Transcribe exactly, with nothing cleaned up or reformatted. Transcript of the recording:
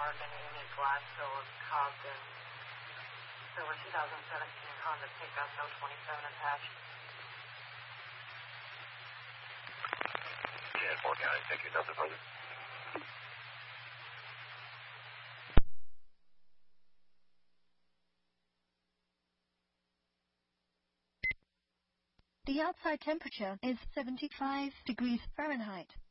Morgan, Amy Glasgow of Cobden. Silver two thousand seventeen Honda pickup, no twenty-seven attached. Yeah, four County, thank you, Delta Further. The outside temperature is seventy-five degrees Fahrenheit.